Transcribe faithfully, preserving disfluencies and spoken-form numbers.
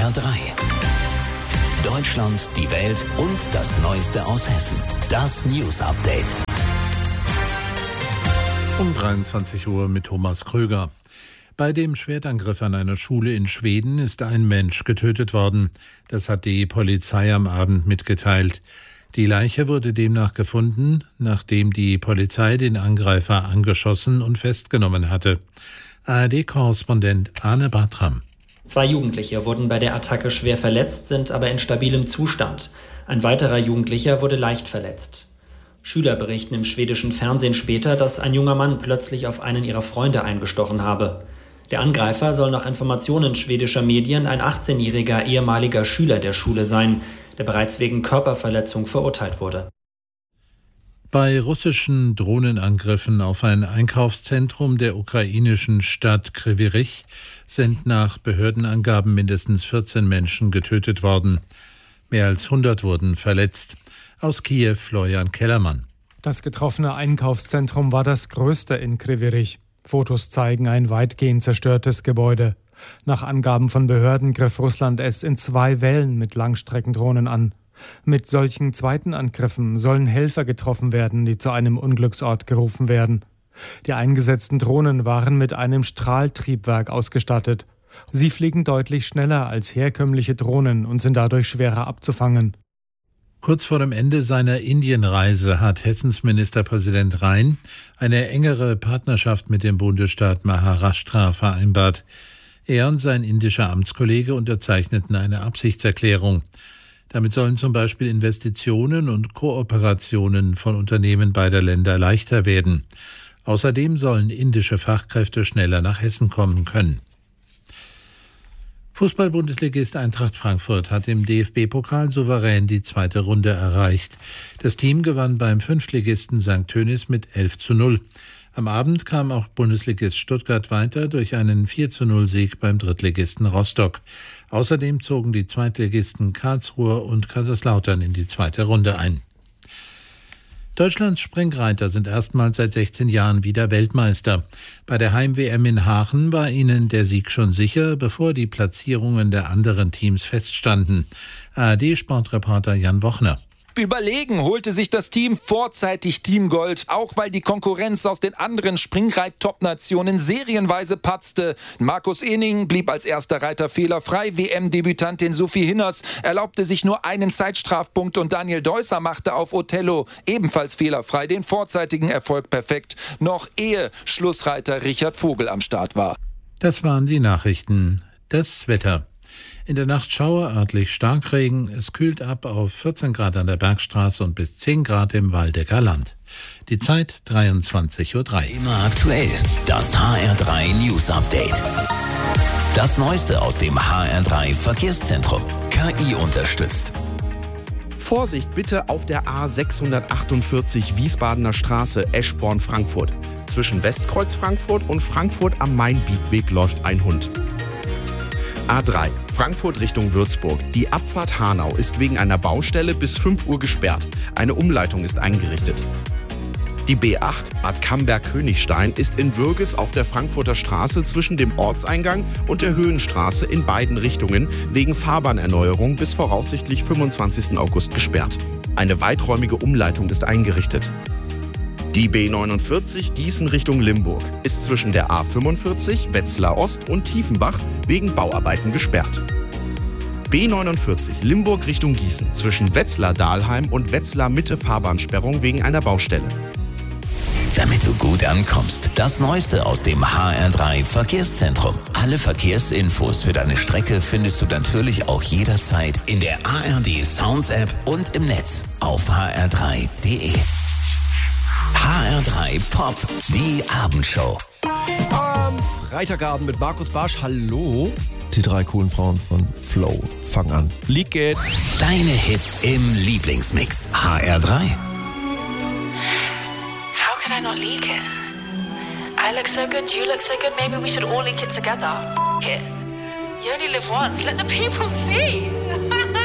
R drei. Deutschland, die Welt und das Neueste aus Hessen. Das News Update. Um dreiundzwanzig Uhr mit Thomas Kröger. Bei dem Schwertangriff an einer Schule in Schweden ist ein Mensch getötet worden. Das hat die Polizei am Abend mitgeteilt. Die Leiche wurde demnach gefunden, nachdem die Polizei den Angreifer angeschossen und festgenommen hatte. A R D-Korrespondent Arne Bartram. Zwei Jugendliche wurden bei der Attacke schwer verletzt, sind aber in stabilem Zustand. Ein weiterer Jugendlicher wurde leicht verletzt. Schüler berichten im schwedischen Fernsehen später, dass ein junger Mann plötzlich auf einen ihrer Freunde eingestochen habe. Der Angreifer soll nach Informationen schwedischer Medien ein achtzehnjähriger ehemaliger Schüler der Schule sein, der bereits wegen Körperverletzung verurteilt wurde. Bei russischen Drohnenangriffen auf ein Einkaufszentrum der ukrainischen Stadt Kryvyi Rih sind nach Behördenangaben mindestens vierzehn Menschen getötet worden. Mehr als hundert wurden verletzt. Aus Kiew Florian Kellermann. Das getroffene Einkaufszentrum war das größte in Kryvyi Rih. Fotos zeigen ein weitgehend zerstörtes Gebäude. Nach Angaben von Behörden griff Russland es in zwei Wellen mit Langstreckendrohnen an. Mit solchen zweiten Angriffen sollen Helfer getroffen werden, die zu einem Unglücksort gerufen werden. Die eingesetzten Drohnen waren mit einem Strahltriebwerk ausgestattet. Sie fliegen deutlich schneller als herkömmliche Drohnen und sind dadurch schwerer abzufangen. Kurz vor dem Ende seiner Indienreise hat Hessens Ministerpräsident Rhein eine engere Partnerschaft mit dem Bundesstaat Maharashtra vereinbart. Er und sein indischer Amtskollege unterzeichneten eine Absichtserklärung. Damit sollen zum Beispiel Investitionen und Kooperationen von Unternehmen beider Länder leichter werden. Außerdem sollen indische Fachkräfte schneller nach Hessen kommen können. Fußball-Bundesligist Eintracht Frankfurt hat im D F B-Pokal souverän die zweite Runde erreicht. Das Team gewann beim Fünftligisten Sankt Tönnies mit elf zu null. Am Abend kam auch Bundesligist Stuttgart weiter durch einen vier zu null Sieg beim Drittligisten Rostock. Außerdem zogen die Zweitligisten Karlsruhe und Kaiserslautern in die zweite Runde ein. Deutschlands Springreiter sind erstmals seit sechzehn Jahren wieder Weltmeister. Bei der Heim-W M in Aachen war ihnen der Sieg schon sicher, bevor die Platzierungen der anderen Teams feststanden. A R D-Sportreporter Jan Wochner. Überlegen holte sich das Team vorzeitig Teamgold, auch weil die Konkurrenz aus den anderen Springreit-Top-Nationen serienweise patzte. Markus Ening blieb als erster Reiter fehlerfrei. W M-Debütantin Sophie Hinners erlaubte sich nur einen Zeitstrafpunkt und Daniel Deusser machte auf Othello ebenfalls fehlerfrei den vorzeitigen Erfolg perfekt, noch ehe Schlussreiter Richard Vogel am Start war. Das waren die Nachrichten. Das Wetter. In der Nacht schauerartig Starkregen. Es kühlt ab auf vierzehn Grad an der Bergstraße und bis zehn Grad im Waldecker Land. Die Zeit dreiundzwanzig Uhr drei. Immer aktuell. Das H R drei News Update. Das Neueste aus dem H R drei Verkehrszentrum. K I unterstützt. Vorsicht bitte auf der A sechshundertachtundvierzig Wiesbadener Straße Eschborn-Frankfurt. Zwischen Westkreuz Frankfurt und Frankfurt am Main-Biegweg läuft ein Hund. A drei, Frankfurt Richtung Würzburg. Die Abfahrt Hanau ist wegen einer Baustelle bis fünf Uhr gesperrt. Eine Umleitung ist eingerichtet. Die B acht, Bad Camberg-Königstein, ist in Würges auf der Frankfurter Straße zwischen dem Ortseingang und der Höhenstraße in beiden Richtungen wegen Fahrbahnerneuerung bis voraussichtlich fünfundzwanzigsten August gesperrt. Eine weiträumige Umleitung ist eingerichtet. Die B neunundvierzig Gießen Richtung Limburg ist zwischen der A fünfundvierzig Wetzlar Ost und Tiefenbach wegen Bauarbeiten gesperrt. B neunundvierzig Limburg Richtung Gießen zwischen Wetzlar-Dahlheim und Wetzlar-Mitte Fahrbahnsperrung wegen einer Baustelle. Damit du gut ankommst, das Neueste aus dem H R drei Verkehrszentrum. Alle Verkehrsinfos für deine Strecke findest du natürlich auch jederzeit in der A R D Sounds App und im Netz auf h r drei punkt d e. H R drei Pop, die Abendshow. Am Freitagabend mit Markus Barsch. Hallo. Die drei coolen Frauen von Flow. Fang an. Leak it. Deine Hits im Lieblingsmix. H R drei. How could I not leak it? I look so good, you look so good, maybe we should all leak it together. F*** it. You only live once, let the people see.